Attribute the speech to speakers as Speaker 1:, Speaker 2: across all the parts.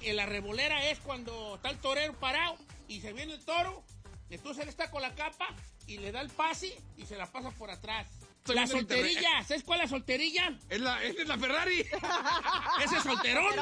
Speaker 1: la revolera es cuando está el torero parado y se viene el toro, entonces él está con la capa y le da el pase y se la pasa por atrás. La solterilla, ¿sabes cuál es la solterilla?
Speaker 2: Es la Ferrari.
Speaker 1: ¡Esa es solterona!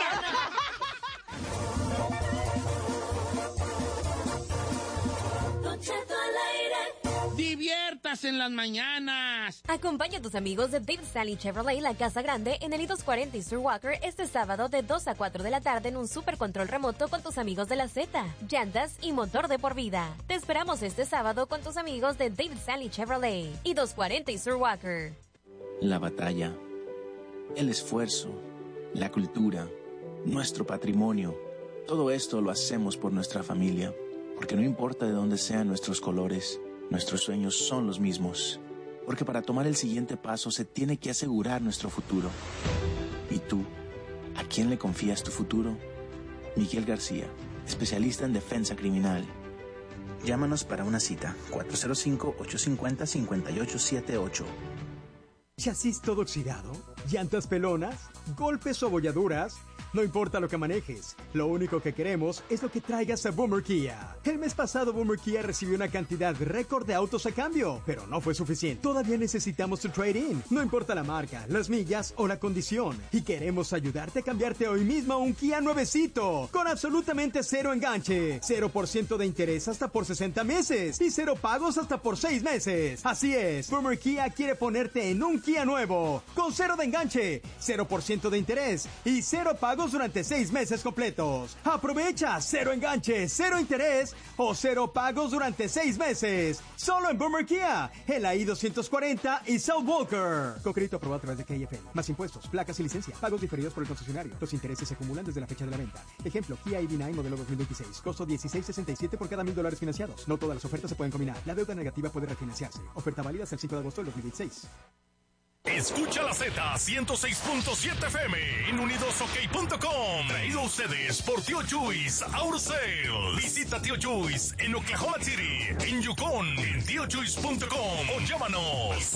Speaker 3: Don Cheto al aire.
Speaker 1: ¡Diviértase en las mañanas!
Speaker 4: Acompaña a tus amigos de David Stanley Chevrolet La Casa Grande en el I-240 Sur Walker este sábado de 2 a 4 de la tarde en un super control remoto con tus amigos de la Z, llantas y motor de por vida. Te esperamos este sábado con tus amigos de David Stanley Chevrolet I-240 Sur Walker.
Speaker 5: La batalla, el esfuerzo, la cultura, nuestro patrimonio, todo esto lo hacemos por nuestra familia, porque no importa de dónde sean nuestros colores, nuestros sueños son los mismos, porque para tomar el siguiente paso se tiene que asegurar nuestro futuro. ¿Y tú? ¿A quién le confías tu futuro? Miguel García, especialista en defensa criminal. Llámanos para una cita, 405-850-5878.
Speaker 6: ¿Chasis todo oxidado? ¿Llantas pelonas? ¿Golpes o abolladuras? No importa lo que manejes, lo único que queremos es lo que traigas a Boomer Kia. El mes pasado Boomer Kia recibió una cantidad récord de autos a cambio, pero no fue suficiente. Todavía necesitamos tu trade-in, no importa la marca, las millas o la condición. Y queremos ayudarte a cambiarte hoy mismo a un Kia nuevecito, con absolutamente cero enganche, 0% de interés hasta por 60 meses y 0 pagos hasta por 6 meses. Así es, Boomer Kia quiere ponerte en un Kia nuevo, con 0 de enganche, 0% de interés y 0 pagos durante 6 meses completos. Aprovecha 0 enganche, 0 interés o 0 pagos durante 6 meses. Solo en Boomer Kia, el I-240 y South Walker. Con crédito aprobado a través de KFL. Más impuestos, placas y licencia. Pagos diferidos por el concesionario. Los intereses se acumulan desde la fecha de la venta. Ejemplo, Kia EV9 modelo 2026. Costo $16.67 por cada $1,000 financiados. No todas las ofertas se pueden combinar. La deuda negativa puede refinanciarse. Oferta válida hasta el 5 de agosto del 2026.
Speaker 7: Escucha la Z 106.7 FM en unidosok.com. Traído a ustedes por Tío Chuys Auto Sales. Visita Tío Chuys en Oklahoma City, en Yukon, en tiochuys.com o llámanos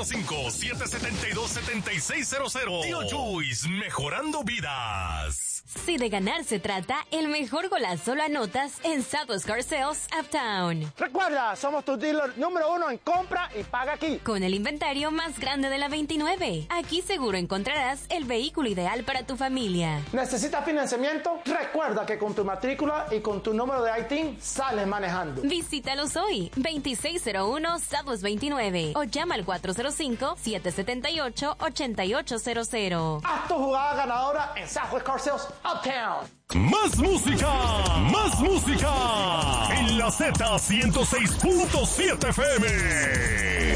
Speaker 7: 405-772-7600. Tío Chuys, mejorando vidas.
Speaker 4: Si de ganar se trata, el mejor golazo lo anotas en Southwest Car Sales Uptown.
Speaker 8: Recuerda, somos tu dealer número 1 en compra y paga aquí.
Speaker 4: Con el inventario más grande de la 29. Aquí seguro encontrarás el vehículo ideal para tu familia.
Speaker 8: ¿Necesitas financiamiento? Recuerda que con tu matrícula y con tu número de ITIN sales manejando.
Speaker 4: Visítalos hoy, 2601 Southwest 29 o llama al 405-778-8800.
Speaker 8: Haz tu jugada ganadora en Southwest Car Sales Uptown.
Speaker 7: Más música, más música en la Z 106.7 FM.